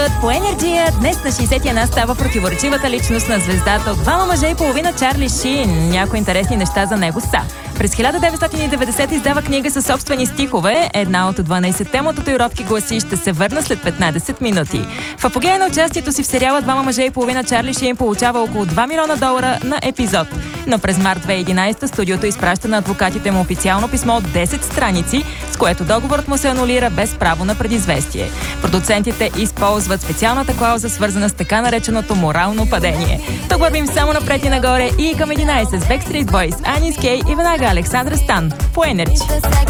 Холивуд по Енерджия. Днес на 61 става противоречивата личност на звездата от двама мъже и половина Чарли Шин. Някои интересни неща за него са: през 1990 издава книга със собствени стихове. Една от 12-те му татуировки гласи: ще се върна след 15 минути. В апогея на участието си в сериала двама мъже и половина Чарли Шин получава около $2 милиона на епизод. Но през март 2011 студиото изпраща на адвокатите му официално писмо от 10 страници, с което договорът му се анулира без право на предизвестие. Продуцентите използват специалната клауза, свързана с така нареченото морално падение. Тук вървим само напред и нагоре и към 11 с Backstreet Boys, Anis K и веднага Александра Стан по Енерджи.